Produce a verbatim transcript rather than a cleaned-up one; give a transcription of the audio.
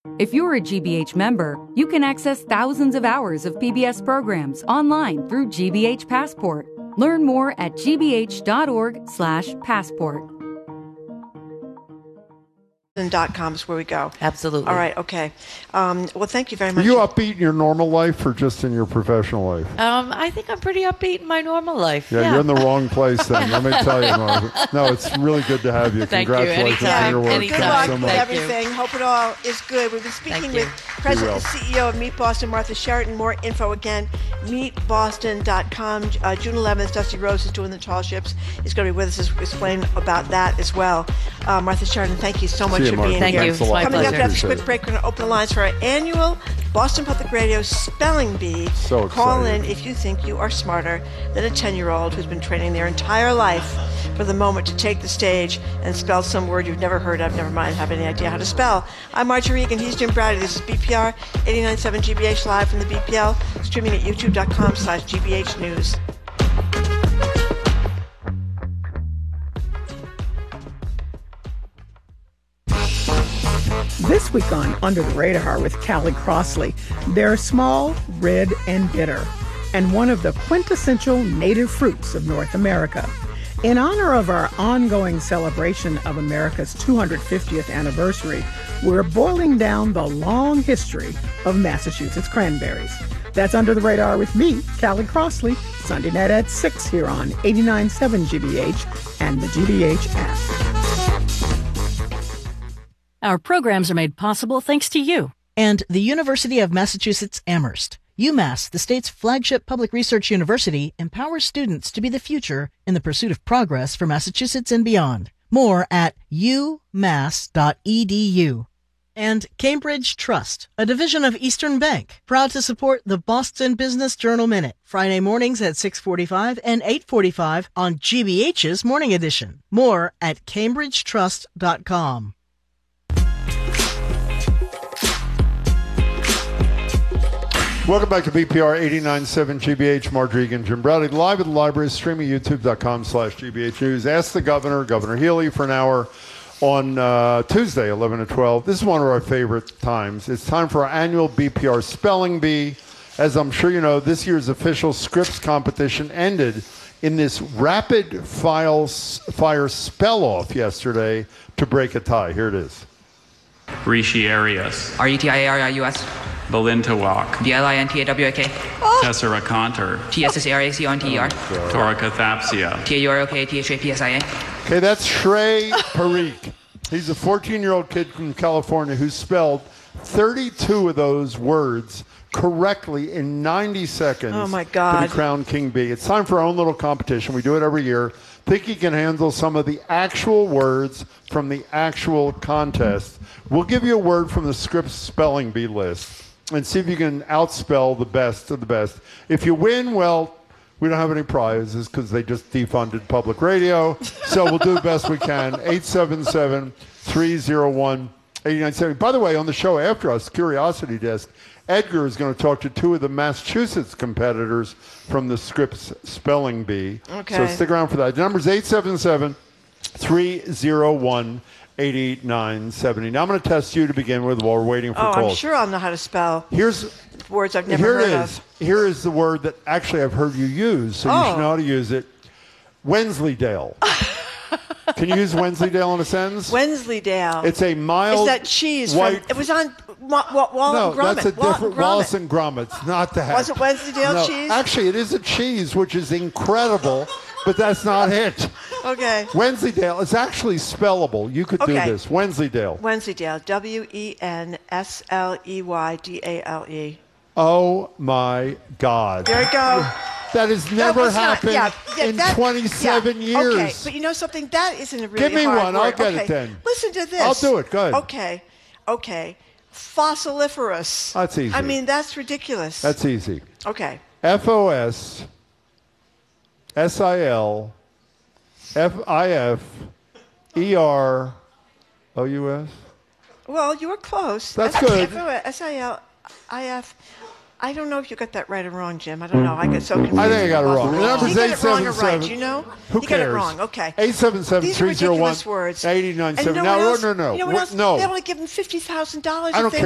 If you're a G B H member, you can access thousands of hours of P B S programs online through G B H Passport. Learn more at gbh.org slash passport. Dot com is where we go. Absolutely. All right. Okay. Um, well, thank you very much. Are you upbeat in your normal life or just in your professional life? Um, I think I'm pretty upbeat in my normal life. Yeah, yeah. you're in the wrong place then. Let me tell you, Margaret. No, it's really good to have you. Thank Congratulations you. on your work. Good Anytime. luck so with much. everything. Hope it all is good. We've been speaking Thank with you. President Be and well. C E O of Meet Boston, Martha Sheraton. More info again, meet boston dot com. Uh, June eleventh, Dusty Rose is doing the tall ships. He's going to be with us to explain about that as well. Uh, Martha Sheraton, thank you so much See you, for Martha. being Thank here. you. It's my Coming up pleasure. after this quick Appreciate break, we're going to open the lines for our annual Boston Public Radio Spelling Bee. So Call excited. in if you think you are smarter than a ten-year-old who's been training their entire life for the moment to take the stage and spell some word you've never heard of, never mind have any idea how to spell. I'm Marjorie Egan. He's Jim Brady. This is B P R eighty-nine point seven G B H live from the B P L, streaming at youtube.com slash GBH News. This week on Under the Radar with Callie Crossley, they're small, red, and bitter, and one of the quintessential native fruits of North America. In honor of our ongoing celebration of America's two hundred fiftieth anniversary, we're boiling down the long history of Massachusetts cranberries. That's Under the Radar with me, Callie Crossley, Sunday night at six here on eighty-nine point seven G B H and the G B H app. Our programs are made possible thanks to you. And the University of Massachusetts Amherst. UMass, the state's flagship public research university, empowers students to be the future in the pursuit of progress for Massachusetts and beyond. More at u mass dot e d u. And Cambridge Trust, a division of Eastern Bank, proud to support the Boston Business Journal Minute, Friday mornings at six forty-five and eight forty-five on G B H's Morning Edition. More at cambridge trust dot com. Welcome back to B P R eighty-nine point seven G B H. Marjorie Egan, Jim Browdy, live at the library, streaming youtube.com slash GBH News. Ask the Governor, Governor Healy, for an hour on uh, Tuesday, eleven to twelve. This is one of our favorite times. It's time for our annual B P R Spelling Bee. As I'm sure you know, this year's official Scripps competition ended in this rapid file, fire spell-off yesterday to break a tie. Here it is. Rishi Arias. R E T I A R I U S. Belinda Walk. B L I N T A W A K. Tessera Conter. T S S A R A C O N T E R. Torika Thapsia. T A U R O K T H A P S I A. Okay, that's Shrey Parikh. He's a fourteen-year-old kid from California who spelled thirty-two of those words correctly in ninety seconds. Oh, my God. To be crowned King Bee. It's time for our own little competition. We do it every year. Think he can handle some of the actual words from the actual contest. We'll give you a word from the Scripps Spelling Bee list and see if you can outspell the best of the best. If you win, well, we don't have any prizes because they just defunded public radio. So we'll do the best we can. eight seven seven, three oh one, eight nine seven. By the way, on the show after us, Curiosity Desk, Edgar is going to talk to two of the Massachusetts competitors from the Scripps Spelling Bee. Okay. So stick around for that. The number is eight seven seven, three oh one, eight nine seven oh. Now I'm going to test you to begin with while we're waiting for Oh, calls. I'm sure I'll know how to spell Here's words I've never here heard it is. of. Here is the word that actually I've heard you use, so you Oh. should know how to use it. Wensleydale. Can you use Wensleydale in a sentence? Wensleydale. It's a mild Is that cheese white. from? It was on Wa- Wa- Wall no, and Gromit. that's a Wall different and Gromit. Wallace and Gromit. It's not that. Was it Wensleydale no, cheese? Actually, it is a cheese, which is incredible, but that's not it. Okay. Wensleydale is actually spellable. You could Okay. do this. Wensleydale. Wensleydale. W E N S L E Y D A L E. Oh my God. There you go. That has That never was not- happened yeah, yeah, in that- twenty-seven yeah, years. Okay, but you know something? That isn't a really Give me hard one. I'll word. get it Okay, then. Listen to this. I'll do it. Go ahead. Okay. Okay. Fossiliferous. That's easy. I mean, that's ridiculous. That's easy. Okay. F O S S I L F I F E R O U S. Well, you were close. That's S- good. F O S I L I F. I don't know if you got that right or wrong, Jim. I don't know. I get so confused. I think I got it wrong. The number's you get it wrong or eight seven seven. right? You know? Who you cares? got it wrong. Okay. eight seven seven, These are three oh one, ridiculous words. eight nine And you seven. know what No, else? no, no. You know what What- else? no. They only give them fifty thousand dollars I if don't they